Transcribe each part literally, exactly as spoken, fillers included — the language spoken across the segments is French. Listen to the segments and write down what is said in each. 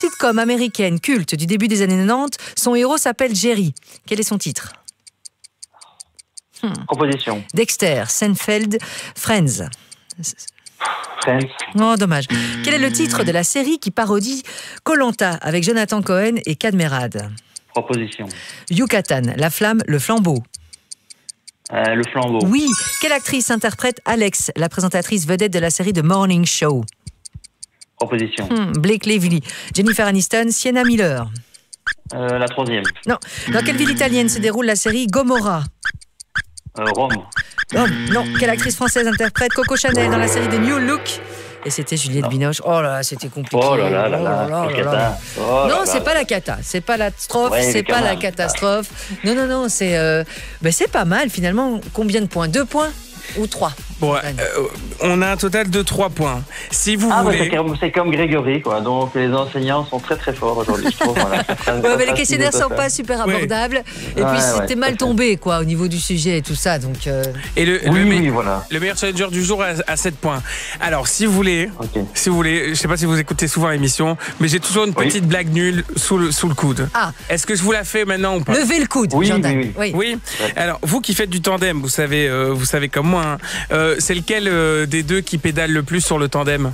Sitcom américaine culte du début des années quatre-vingt-dix, son héros s'appelle Jerry. Quel est son titre? hmm. Composition. Dexter, Seinfeld, Friends. Friends. Oh, dommage. Quel est le titre de la série qui parodie Koh-Lanta avec Jonathan Cohen et Cadmerade? Proposition. Yucatan, la flamme, le flambeau. Euh, le flambeau. Oui. Quelle actrice interprète Alex, la présentatrice vedette de la série The Morning Show? Proposition. Hmm, Blake Lively, Jennifer Aniston, Sienna Miller. Euh, la troisième. Non. Dans quelle ville italienne se déroule la série Gomorrah? Euh, Rome. Oh, non. Quelle actrice française interprète Coco Chanel dans la série The New Look? Et c'était Juliette non. Binoche. Oh là là, c'était compliqué. Oh là là là là. Oh là là là. Oh non, là c'est là. pas la cata. C'est pas la strophe. Ouais, c'est pas la la catastrophe. Non, non, non. C'est euh... ben, c'est pas mal finalement. Combien de points? Deux points ou trois? Bon, euh, on a un total de trois points. Si vous ah, voulez. bah, c'est, comme, c'est comme Grégory, quoi. Donc les enseignants sont très très forts aujourd'hui, je trouve. Voilà. Ouais, mais les questionnaires sont pas super abordables. Ouais. Et ouais, puis ouais, c'était mal tombé, quoi, au niveau du sujet et tout ça. Donc. Euh... Et le, oui, le, me- oui, voilà. le meilleur challenger du jour a, a sept points. Alors, si vous voulez, okay. si vous voulez, je sais pas si vous écoutez souvent l'émission, mais j'ai toujours une petite oui. blague nulle sous le sous le coude. Ah. Est-ce que je vous la fais maintenant ou pas? Levez le coude, oui, Jordan. Oui, oui. oui. oui. Alors, vous qui faites du tandem, vous savez, euh, vous savez comme moi. Hein, euh, c'est lequel euh, des deux qui pédale le plus sur le tandem?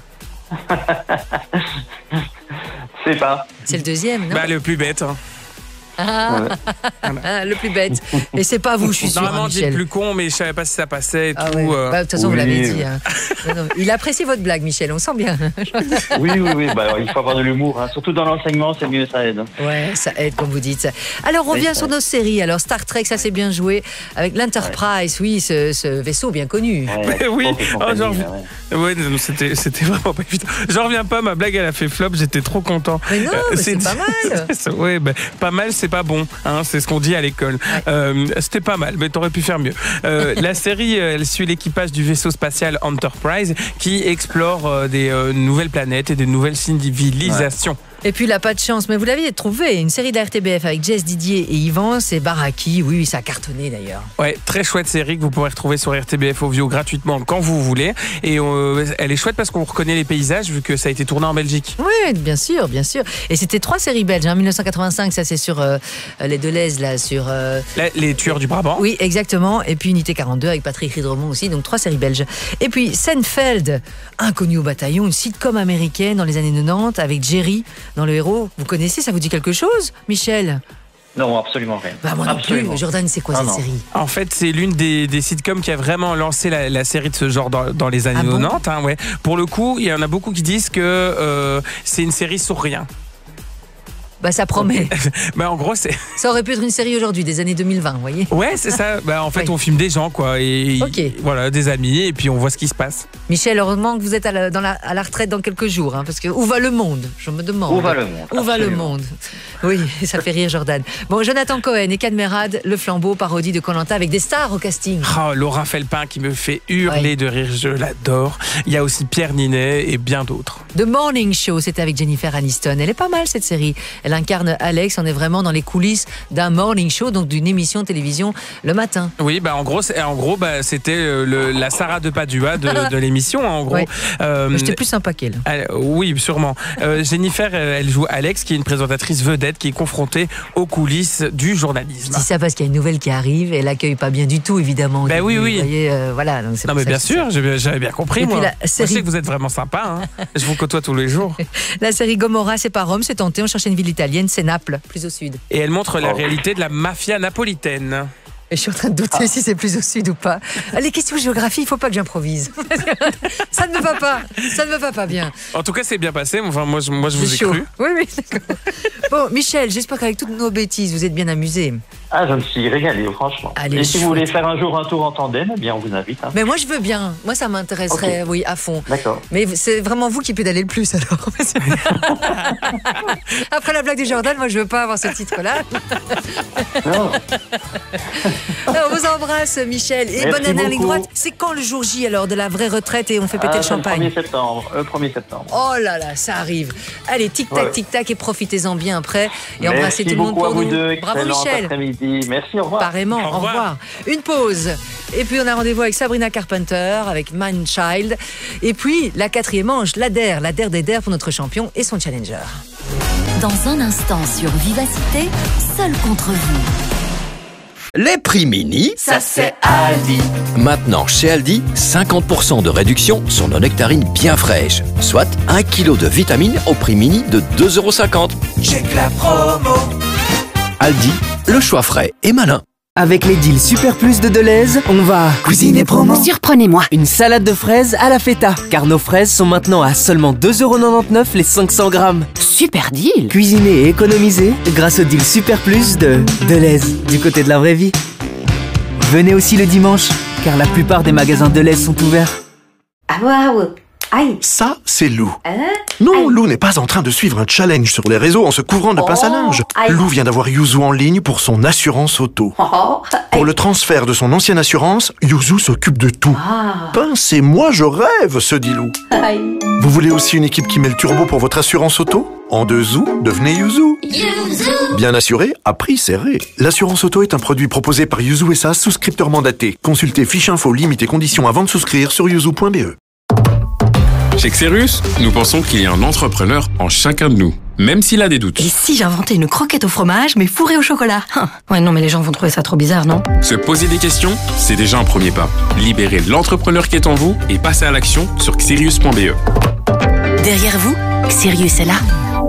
C'est pas. C'est le deuxième, non? Bah, le plus bête. Hein. Ah, voilà. Le plus bête. Et c'est pas vous, je suis sûr. Normalement, hein, j'ai le plus con, mais je savais pas si ça passait et ah tout. Ouais. Euh... Bah, de toute façon, oui. vous l'avez dit. Hein. Non, non. Il apprécie votre blague, Michel, on sent bien. oui, oui, oui. Bah, alors, il faut avoir de l'humour. Hein. Surtout dans l'enseignement, c'est mieux, ça aide. Ouais, ça aide, comme vous dites. Alors, on revient sur nos séries. Alors, Star Trek, ça s'est bien joué. Avec l'Enterprise, ouais. oui, ce, ce vaisseau bien connu. Ouais, oui, oh, genre, ouais. ouais, c'était, c'était vraiment pas évident. J'en reviens pas, ma blague, elle a fait flop, j'étais trop content. Mais non, euh, mais c'est, c'est pas mal. ouais, bah, pas mal, c'est pas bon. Hein, c'est ce qu'on dit à l'école. Ouais. Euh, c'était pas mal, mais t'aurais pu faire mieux. Euh, la série, elle suit l'équipage du vaisseau spatial Enterprise qui explore euh, des euh, nouvelles planètes et des nouvelles civilisations. Ouais. Et puis, il n'a pas de chance, mais vous l'aviez trouvé, une série de la R T B F avec Jess Didier et Yvan, c'est Baraki, oui, oui, ça a cartonné d'ailleurs. Ouais, très chouette série que vous pourrez retrouver sur R T B F Audio gratuitement quand vous voulez. Et euh, elle est chouette parce qu'on reconnaît les paysages vu que ça a été tourné en Belgique. Oui, bien sûr, bien sûr. Et c'était trois séries belges, hein, mille neuf cent quatre-vingt-cinq, ça c'est sur euh, les Deleuze, là, sur... Euh, la, les Tueurs du Brabant. Oui, exactement. Et puis Unité quarante-deux avec Patrick Ridremont aussi, donc trois séries belges. Et puis Seinfeld, inconnu au bataillon, une sitcom américaine dans les années quatre-vingt-dix avec Jerry dans le héros. Vous connaissez, ça vous dit quelque chose, Michel? Non, absolument rien. Bah, moi non absolument. plus. Jordan, c'est quoi ah, cette non. série? En fait, c'est l'une des, des sitcoms qui a vraiment lancé la, la série de ce genre dans, dans les années ah bon quatre-vingt-dix. Hein, ouais. Pour le coup, il y en a beaucoup qui disent que euh, c'est une série sur rien. Bah ça promet. bah en gros c'est. Ça aurait pu être une série aujourd'hui, des années deux mille vingt, vous voyez. Ouais, c'est ça. Bah en fait, oui. on filme des gens quoi, et okay. voilà, des amis, et puis on voit ce qui se passe. Michel, heureusement que vous êtes à la, dans la, à la retraite dans quelques jours, hein, parce que où va le monde? Je me demande. Où va le monde? Où va le monde? Oui, ça fait rire Jordan. Bon, Jonathan Cohen et Cadmerade, le flambeau, parodie de Koh-Lanta avec des stars au casting. Oh, Laura Felpin qui me fait hurler ouais. de rire, je l'adore. Il y a aussi Pierre Ninet et bien d'autres. The Morning Show, c'était avec Jennifer Aniston. Elle est pas mal cette série. Elle incarne Alex. On est vraiment dans les coulisses d'un morning show, donc d'une émission de télévision le matin. Oui, bah en gros, en gros, bah, c'était le, la Sarah de Padua de, de l'émission, en gros. Ouais. Euh, J'étais plus sympa qu'elle. Elle, oui, sûrement. Euh, Jennifer, elle joue Alex, qui est une présentatrice vedette, qui est confrontée aux coulisses du journalisme. Je dis ça parce qu'il y a une nouvelle qui arrive, et elle l'accueille pas bien du tout, évidemment. Ben oui, oui. Vous voyez, euh, voilà. Donc c'est non, mais bien sûr, j'avais bien compris. Et moi. Puis la série... Je sais que vous êtes vraiment sympa. Hein. Je vous côtoie tous les jours. La série Gomorrah, c'est pas Rome, c'est tenté. On cherchait une ville italienne, c'est Naples. Plus au sud. Et elle montre la réalité de la mafia napolitaine. Et je suis en train de douter ah. si c'est plus au sud ou pas. Les questions de géographie, il ne faut pas que j'improvise. Ça ne me va pas. Ça ne me va pas bien. En tout cas, c'est bien passé. Enfin, moi, je, moi, je vous ai chaud. cru. Oui, oui, d'accord. Bon, Michel, j'espère qu'avec toutes nos bêtises, vous êtes bien amusé. Ah, je me suis régalé, franchement. Allez, et si chouette. Vous voulez faire un jour un tour en tandem, eh bien, on vous invite. Hein. Mais moi, je veux bien. Moi, ça m'intéresserait, okay. oui, à fond. D'accord. Mais c'est vraiment vous qui pédalez le plus, alors. Après la blague de Jordan, moi, je veux pas avoir ce titre-là. Non. On vous embrasse, Michel. Et Merci bonne année en ligne droite. beaucoup. C'est quand le jour J, alors, de la vraie retraite et on fait péter ah, le champagne? Le premier septembre. Le premier septembre. Oh là là, ça arrive. Allez, tic-tac, ouais. tic-tac, et profitez-en bien après. Et embrassez tout le monde pour à vous nous. Deux. Bravo, Michel. Après-midi. Merci, au revoir. Pareillement, au revoir. au revoir. Une pause. Et puis, on a rendez-vous avec Sabrina Carpenter, avec Man Child. Et puis, la quatrième manche, l'A D E R, l'A D E R des D E R pour notre champion et son challenger. Dans un instant sur Vivacité, seul contre vous. Les prix mini, ça c'est Aldi. Maintenant chez Aldi, cinquante pour cent de réduction sur nos nectarines bien fraîches. Soit un kilo de vitamines au prix mini de deux euros cinquante. Check la promo. Aldi, le choix frais et malin. Avec les deals Super Plus de Deleuze, on va cuisiner promo. Surprenez-moi. Une salade de fraises à la feta, car nos fraises sont maintenant à seulement deux euros quatre-vingt-dix-neuf les cinq cents grammes. Super deal. Cuisiner et économiser grâce au deal Super Plus de Deleuze, du côté de la vraie vie. Venez aussi le dimanche, car la plupart des magasins Deleuze sont ouverts. Ah waouh. Aïe. Ça, c'est Lou. Hein? Non, Aïe. Lou n'est pas en train de suivre un challenge sur les réseaux en se couvrant de pince à linge. Aïe. Lou vient d'avoir Yuzu en ligne pour son assurance auto. Oh, Pour le transfert de son ancienne assurance, Yuzu s'occupe de tout. Ah. Pince et moi, je rêve, se dit Lou. Aïe. Vous voulez aussi une équipe qui met le turbo pour votre assurance auto? En deux zou, devenez Yuzu. Yuzu. Bien assuré, à prix serré. L'assurance auto est un produit proposé par Yuzu S A, souscripteur mandaté. Consultez fiche info, limite et conditions avant de souscrire sur yuzu point b e. Chez Xerius, nous pensons qu'il y a un entrepreneur en chacun de nous, même s'il a des doutes. Et si j'inventais une croquette au fromage, mais fourrée au chocolat? Hum. Ouais, non, mais les gens vont trouver ça trop bizarre, non? Se poser des questions, c'est déjà un premier pas. Libérez l'entrepreneur qui est en vous et passez à l'action sur xerius point b e. Derrière vous, Xerius est là.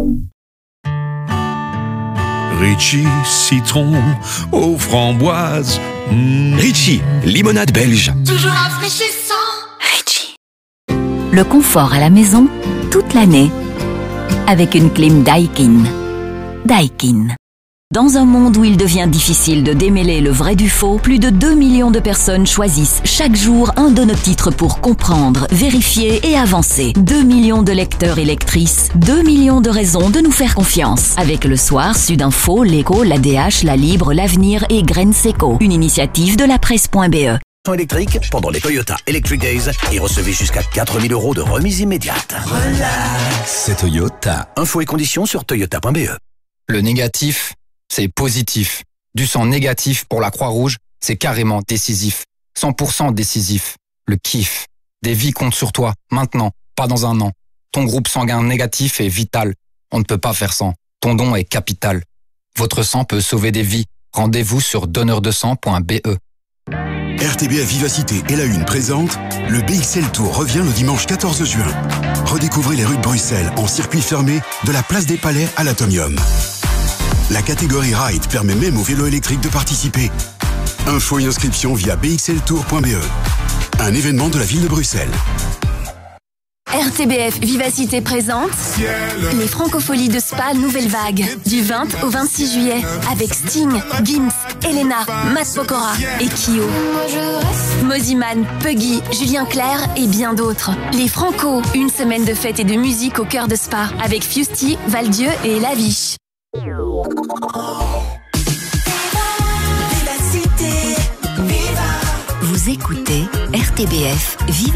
Ritchie, citron, aux framboises. Mmh. Ritchie, limonade belge. Toujours rafraîchissant. Ritchie. Le confort à la maison, toute l'année. Avec une clim Daikin. Daikin. Dans un monde où il devient difficile de démêler le vrai du faux, plus de deux millions de personnes choisissent chaque jour un de nos titres pour comprendre, vérifier et avancer. deux millions de lecteurs et lectrices, deux millions de raisons de nous faire confiance. Avec Le Soir, Sudinfo, L'Écho, l'A D H, La Libre, L'Avenir et Graines-Seco. Une initiative de la presse point b e. Électrique pendant les Toyota Electric Days et recevez jusqu'à quatre mille euros de remise immédiate. Relax. C'est Toyota. Infos et conditions sur toyota point b e. Le négatif, c'est positif. Du sang négatif pour la Croix-Rouge, c'est carrément décisif. cent pour cent décisif. Le kiff. Des vies comptent sur toi, maintenant, pas dans un an. Ton groupe sanguin négatif est vital. On ne peut pas faire sans. Ton don est capital. Votre sang peut sauver des vies. Rendez-vous sur donneur de sang point b e. R T B F Vivacité et la Une présente, le B X L Tour revient le dimanche quatorze juin. Redécouvrez les rues de Bruxelles en circuit fermé de la place des Palais à l'Atomium. La catégorie Ride permet même aux vélos électriques de participer. Info et inscription via b x l tour point b e. Un événement de la ville de Bruxelles. R T B F Vivacité présente les Francopholies de Spa Nouvelle Vague du vingt au vingt-six juillet avec Sting, Gims, Elena, Matt Pokora et Kyo. Moziman, Puggy, Julien Clerc et bien d'autres. Les Franco, une semaine de fête et de musique au cœur de Spa avec Fusty, Valdieu et Laviche. Vous écoutez R T B F Viva.